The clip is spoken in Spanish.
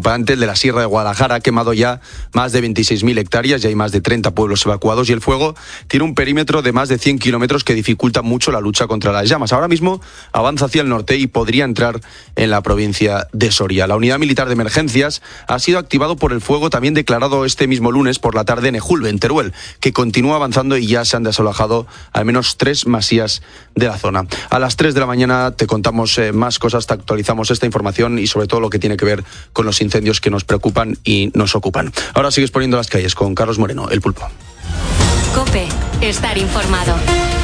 preocupante, el de la Sierra de Guadalajara, ha quemado ya más de 26.000 hectáreas, ya hay más de 30 pueblos evacuados y el fuego tiene un perímetro de más de 100 kilómetros que dificulta mucho la lucha contra las llamas. Ahora mismo avanza hacia el norte y podría entrar en la provincia de Soria. La unidad militar de emergencias ha sido activado por el fuego también declarado este mismo lunes por la tarde en Ejulbe, en Teruel, que continúa avanzando y ya se han desalojado al menos 3 masías de la zona. A las 3 de la mañana te contamos más cosas, te actualizamos esta información y sobre todo lo que tiene que ver con los incendios que nos preocupan y nos ocupan. Ahora sigues poniendo las calles con Carlos Moreno, El Pulpo. COPE, estar informado.